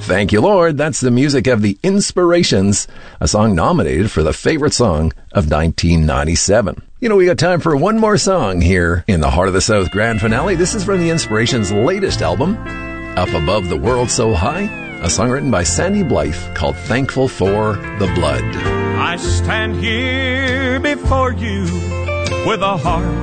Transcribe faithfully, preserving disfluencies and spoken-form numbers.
Thank you, Lord. That's the music of The Inspirations, a song nominated for the favorite song of nineteen ninety-seven. You know, we got time for one more song here in the Heart of the South grand finale. This is from The Inspirations' latest album, Up Above the World So High, a song written by Sandy Blythe called Thankful for the Blood. I stand here before you with a heart